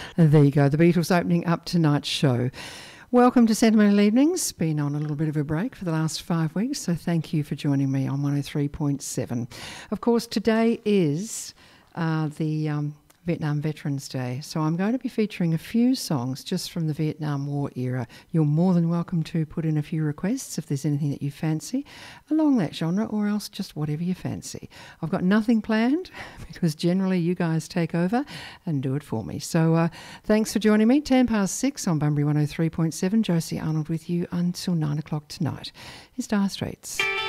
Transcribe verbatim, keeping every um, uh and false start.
There you go, the Beatles opening up tonight's show. Welcome to Sentimental Evenings. Been on a little bit of a break for the last five weeks, so thank you for joining me on one oh three point seven. Of course, today is uh, the um, Vietnam Veterans Day, so I'm going to be featuring a few songs just from the Vietnam War era. You're more than welcome to put in a few requests if there's anything that you fancy along that genre, or else just whatever you fancy. I've got nothing planned because generally you guys take over and do it for me. So uh, thanks for joining me. ten past six on Bunbury one oh three point seven. Josie Arnold with you until nine o'clock tonight. Here's Dire Straits.